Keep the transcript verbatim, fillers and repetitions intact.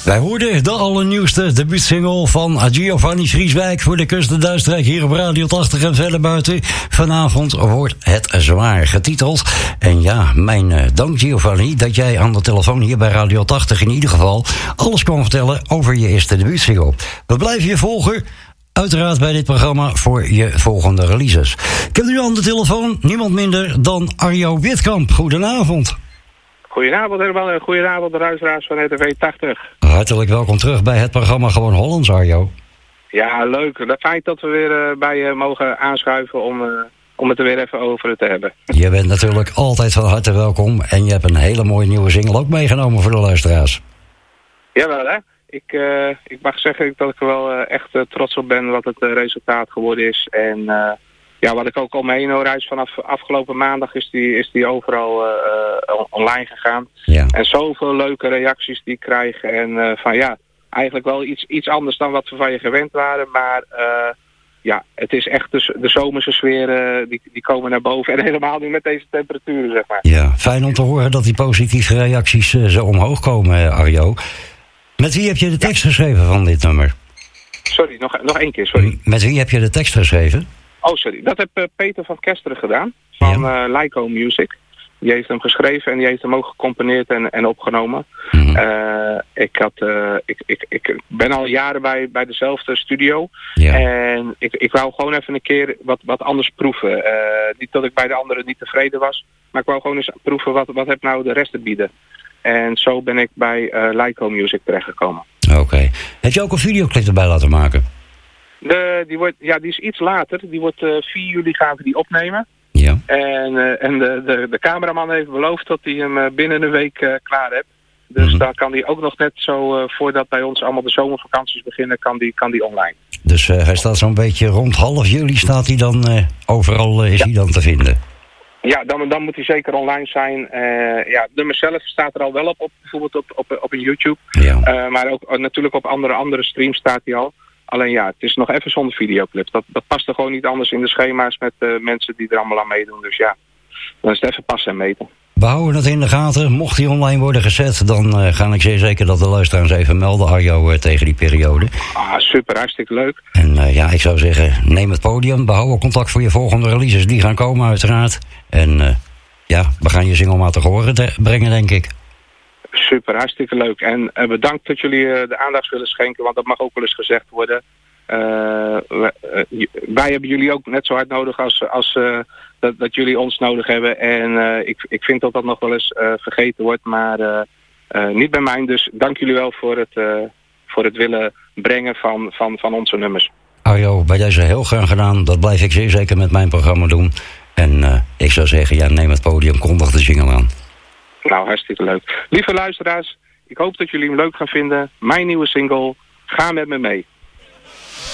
Wij hoorden de allernieuwste debuutsingle van Giovanni Vrieswijk voor de Kust en Duistrijk hier op Radio tachtig en verder buiten. Vanavond wordt het zwaar getiteld. En ja, mijn uh, dank Giovanni dat jij aan de telefoon hier bij Radio tachtig in ieder geval alles kon vertellen over je eerste debuutsingle. We blijven je volgen, uiteraard bij dit programma voor je volgende releases. Ik heb nu aan de telefoon niemand minder dan Arjo Witkamp. Goedenavond. Goedenavond Herman en goedenavond de luisteraars van R T V tachtig. Hartelijk welkom terug bij het programma Gewoon Hollands, Arjo. Ja, leuk. Het feit dat we weer uh, bij je mogen aanschuiven om, uh, om het er weer even over te hebben. Je bent natuurlijk altijd van harte welkom en je hebt een hele mooie nieuwe single ook meegenomen voor de luisteraars. Jawel hè. Ik, uh, ik mag zeggen dat ik er wel uh, echt uh, trots op ben wat het uh, resultaat geworden is. En uh, ja, wat ik ook al mee hoor, reis vanaf afgelopen maandag is die, is die overal uh, uh, online gegaan. Ja. En zoveel leuke reacties die ik krijg. En uh, van ja, eigenlijk wel iets, iets anders dan wat we van je gewend waren. Maar uh, ja, het is echt de, de zomerse sfeer, uh, die, die komen naar boven. En helemaal nu met deze temperaturen, zeg maar. Ja, fijn om te horen dat die positieve reacties uh, zo omhoog komen, Arjo. Met wie heb je de tekst geschreven van dit nummer? Sorry, nog, nog één keer, sorry. Met wie heb je de tekst geschreven? Oh, sorry. Dat heeft uh, Peter van Kesteren gedaan, van ja. uh, Lyco Music. Die heeft hem geschreven en die heeft hem ook gecomponeerd en, en opgenomen. Mm-hmm. Uh, ik, had, uh, ik, ik, ik ben al jaren bij, bij dezelfde studio. Ja. En ik, ik wou gewoon even een keer wat, wat anders proeven. Uh, niet dat ik bij de anderen niet tevreden was, maar ik wou gewoon eens proeven wat, wat heeft nou de rest te bieden. En zo ben ik bij uh, Lyco Music terechtgekomen. Oké. Okay. Heb je ook een videoclip erbij laten maken? De, die, wordt, ja, die is iets later. Die wordt uh, vier juli gaan we die opnemen. Ja. En, uh, en de, de, de cameraman heeft beloofd dat hij hem uh, binnen een week uh, klaar heeft. Dus mm-hmm. dan kan hij ook nog net zo, uh, voordat bij ons allemaal de zomervakanties beginnen, kan die, kan die online. Dus uh, hij staat zo'n beetje rond half juli, staat hij dan uh, overal uh, is ja. hij dan te vinden? Ja, dan, dan moet hij zeker online zijn. Uh, ja, het nummer zelf staat er al wel op, op bijvoorbeeld op, op, op een YouTube. Ja. Uh, maar ook uh, natuurlijk op andere, andere streams staat hij al. Alleen ja, het is nog even zonder videoclip. Dat, dat past er gewoon niet anders in de schema's met uh, mensen die er allemaal aan meedoen. Dus ja, dan is het even passen en meten. We houden het in de gaten. Mocht die online worden gezet, dan uh, ga ik zeer zeker dat de luisteraars even melden, Arjo, uh, tegen die periode. Ah, super, hartstikke leuk. En uh, ja, ik zou zeggen, neem het podium. We houden contact voor je volgende releases. Die gaan komen uiteraard. En uh, ja, we gaan je single maar te horen te brengen, denk ik. Super, hartstikke leuk. En uh, bedankt dat jullie uh, de aandacht willen schenken, want dat mag ook wel eens gezegd worden. Uh, wij, uh, wij hebben jullie ook net zo hard nodig als, als uh, dat, dat jullie ons nodig hebben. En uh, ik, ik vind dat dat nog wel eens uh, vergeten wordt, maar uh, uh, niet bij mij. Dus dank jullie wel voor het, uh, voor het willen brengen van, van, van onze nummers. Arjo, bij deze heel graag gedaan. Dat blijf ik zeer zeker met mijn programma doen. En uh, ik zou zeggen, ja, neem het podium, kondig de jingle aan. Nou, hartstikke leuk. Lieve luisteraars, ik hoop dat jullie hem leuk gaan vinden. Mijn nieuwe single, Ga met me mee.